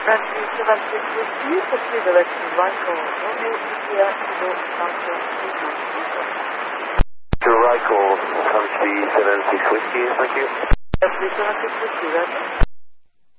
976 Whiskey, proceed direction Rycol, Romeo India Kilo Alpha 392. To Rycol, 376 Whiskey, thank you. 376 Whiskey, Roger.